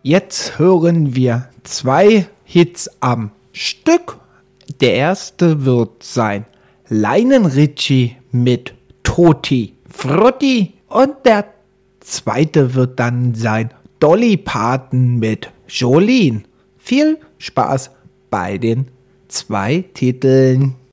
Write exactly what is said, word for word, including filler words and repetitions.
Jetzt hören wir zwei Hits am Stück. Der erste wird sein Lionel Richie mit Tutti Frutti und der zweite wird dann sein Dolly Parton mit Jolene. Viel Spaß bei den zwei Titeln.